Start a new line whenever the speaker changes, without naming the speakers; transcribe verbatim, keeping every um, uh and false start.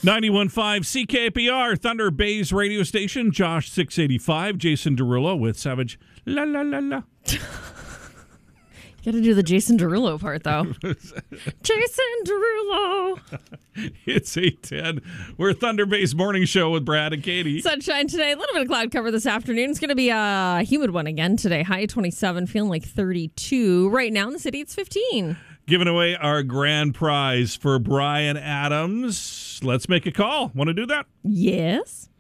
ninety-one point five C K P R, Thunder Bay's radio station. Josh six eighty-five, Jason Derulo with Savage. La la la la.
You got to do the Jason Derulo part, though. Jason Derulo.
It's eight ten. We're Thunder Bay's morning show with Brad and Katie.
Sunshine today. A little bit of cloud cover this afternoon. It's going to be a humid one again today. High twenty-seven, feeling like thirty-two. Right now in the city, it's fifteen.
Giving away our grand prize for Brian Adams. Let's make a call. Want to do that?
Yes.